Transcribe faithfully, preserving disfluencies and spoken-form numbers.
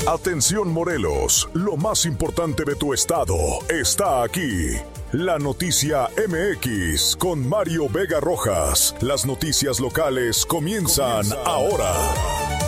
Atención Morelos, lo más importante de tu estado está aquí. La noticia M X con Mario Vega Rojas. Las noticias locales comienzan, comienza ahora.